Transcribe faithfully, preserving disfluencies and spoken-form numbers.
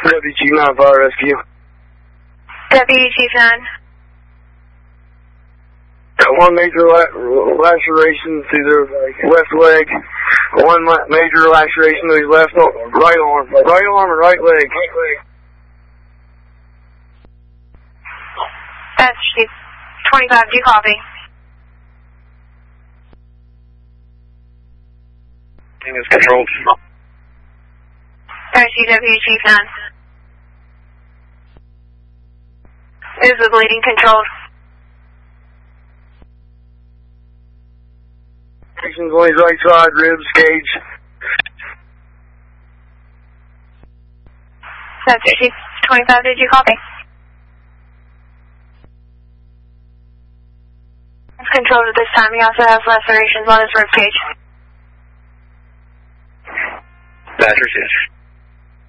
Deputy Chief nine, Fire Rescue. Deputy Chief nine. Got one major la laceration to their left leg. One ma major laceration to his left right arm. Right arm and right leg. Right leg. That's Chief twenty-five, do you copy? Thing is controlled. That's you, Deputy Chief nine. Is the bleeding controlled? On his right side, ribs, cage. That's Chief twenty-five, did you copy? It's controlled at this time. He also has lacerations on his rib cage. That's your